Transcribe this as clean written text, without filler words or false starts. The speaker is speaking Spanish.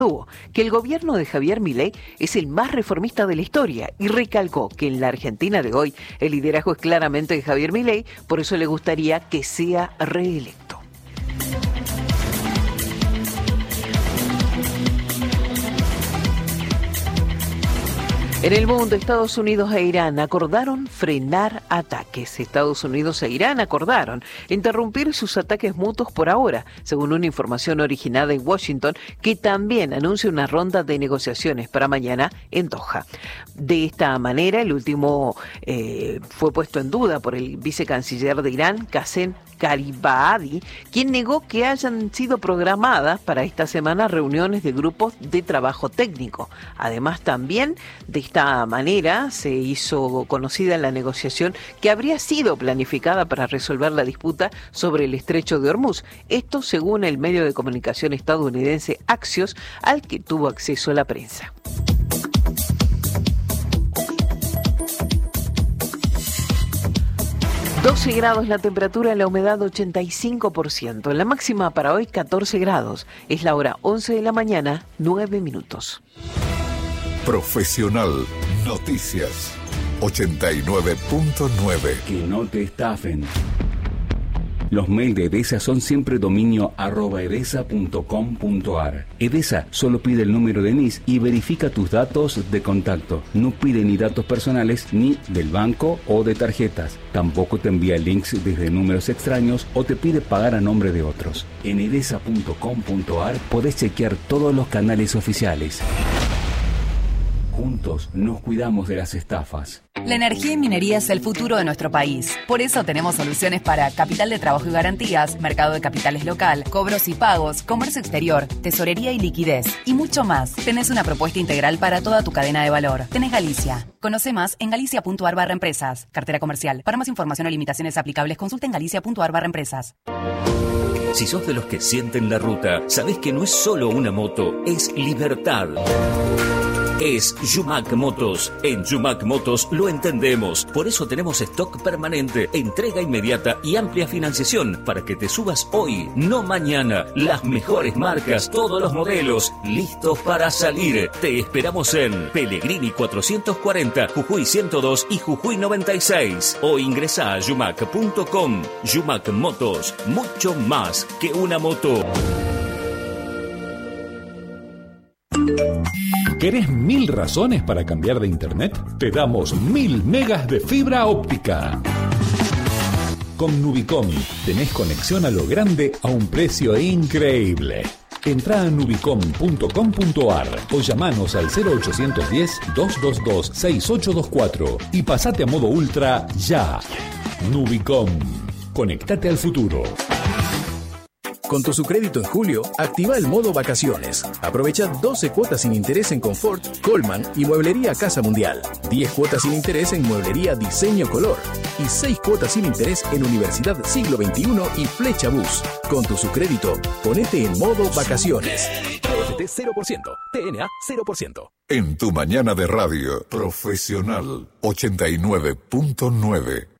que el gobierno de Javier Milei es el más reformista de la historia y recalcó que en la Argentina de hoy el liderazgo es claramente de Javier Milei, por eso le gustaría que sea reelecto. En el mundo, Estados Unidos e Irán acordaron frenar ataques. Estados Unidos e Irán acordaron interrumpir sus ataques mutuos por ahora, según una información originada en Washington, que también anuncia una ronda de negociaciones para mañana en Doha. De esta manera, el último fue puesto en duda por el vicecanciller de Irán, Qasem Gharibabadi, quien negó que hayan sido programadas para esta semana reuniones de grupos de trabajo técnico. Además, también de esta manera se hizo conocida la negociación que habría sido planificada para resolver la disputa sobre el estrecho de Hormuz. Esto según el medio de comunicación estadounidense Axios, al que tuvo acceso la prensa. ...12 grados la temperatura, la humedad 85%. La máxima para hoy 14 grados. Es la hora 11 de la mañana, 9 minutos. Profesional Noticias 89.9. Que no te estafen. Los mails de Edesa son siempre dominio @edesa.com.ar. Edesa solo pide el número de NIS y verifica tus datos de contacto. No pide ni datos personales ni del banco o de tarjetas. Tampoco te envía links desde números extraños o te pide pagar a nombre de otros. En edesa.com.ar podés chequear todos los canales oficiales. Juntos nos cuidamos de las estafas. La energía y minería es el futuro de nuestro país. Por eso tenemos soluciones para capital de trabajo y garantías, mercado de capitales local, cobros y pagos, comercio exterior, tesorería y liquidez, y mucho más. Tenés una propuesta integral para toda tu cadena de valor. Tenés Galicia. Conoce más en galicia.ar/empresas. Cartera comercial. Para más información o limitaciones aplicables, consulta en galicia.ar/empresas. Si sos de los que sienten la ruta, sabés que no es solo una moto, es libertad. Es Yumac Motos. En Yumac Motos lo entendemos. Por eso tenemos stock permanente, entrega inmediata y amplia financiación para que te subas hoy, no mañana. Las mejores marcas, todos los modelos, listos para salir. Te esperamos en Pellegrini 440, Jujuy 102 y Jujuy 96. O ingresa a yumac.com. Yumac Motos, mucho más que una moto. ¿Querés 1000 razones para cambiar de internet? Te damos 1000 megas de fibra óptica. Con Nubicom tenés conexión a lo grande a un precio increíble. Entrá a nubicom.com.ar o llamanos al 0810-222-6824 y pasate a modo ultra ya. Nubicom. Conectate al futuro. Con tu Sucrédito en julio, activa el modo vacaciones. Aprovecha 12 cuotas sin interés en Confort, Coleman y Mueblería Casa Mundial. 10 cuotas sin interés en Mueblería Diseño Color. Y 6 cuotas sin interés en Universidad Siglo XXI y Flecha Bus. Con tu Sucrédito, ponete en modo vacaciones. TFT 0%, TNA 0%. En tu mañana de radio, Profesional 89.9.